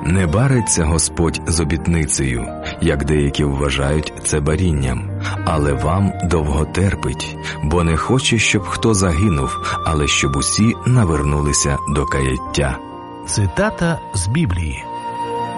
Не бариться Господь з обітницею, як деякі вважають це барінням, але вам довготерпить, бо не хоче, щоб хто загинув, але щоб усі навернулися до каяття». Цитата з Біблії.